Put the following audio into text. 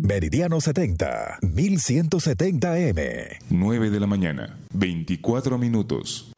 Meridiano 70, 1170 M. 9 de la mañana, 24 minutos.